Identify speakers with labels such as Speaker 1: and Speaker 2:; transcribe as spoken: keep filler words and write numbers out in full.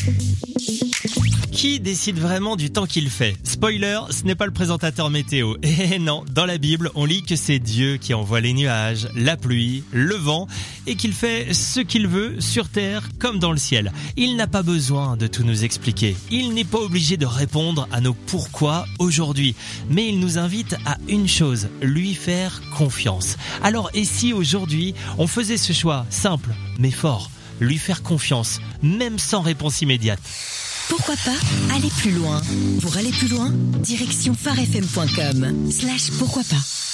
Speaker 1: Qui décide vraiment du temps qu'il fait ? Spoiler, ce n'est pas le présentateur météo. Et non, dans la Bible, on lit que c'est Dieu qui envoie les nuages, la pluie, le vent, et qu'il fait ce qu'il veut sur terre comme dans le ciel. Il n'a pas besoin de tout nous expliquer. Il n'est pas obligé de répondre à nos pourquoi aujourd'hui. Mais il nous invite à une chose, lui faire confiance. Alors, et si aujourd'hui, on faisait ce choix simple, mais fort, lui faire confiance, même sans réponse immédiate ?
Speaker 2: Pourquoi pas aller plus loin ? Pour aller plus loin, direction phare f m point com slash pourquoi pas.